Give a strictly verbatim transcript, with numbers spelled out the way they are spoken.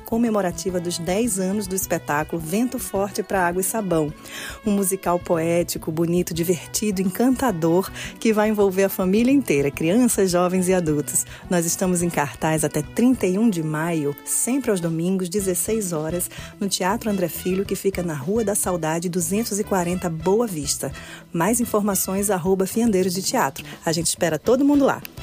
comemorativa dos dez anos do espetáculo Vento Forte para Água e Sabão. Um musical poético, bonito, divertido, encantador, que vai envolver a família inteira, crianças, jovens e adultos. Nós estamos em cartaz até trinta e um de maio, sempre aos domingos, dezesseis horas, no Teatro André Filho, que fica na Rua da Saudade, duzentos e quarenta, Boa Vista. Mais informações, arroba Fiandeiros de Teatro. A gente espera todo mundo lá.